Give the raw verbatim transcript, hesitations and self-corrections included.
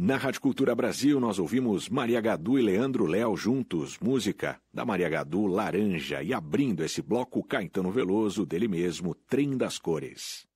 Na Rádio Cultura Brasil, nós ouvimos Maria Gadu e Leandro Léo juntos, música da Maria Gadu, Laranja, e abrindo esse bloco, Caetano Veloso, dele mesmo, Trem das Cores.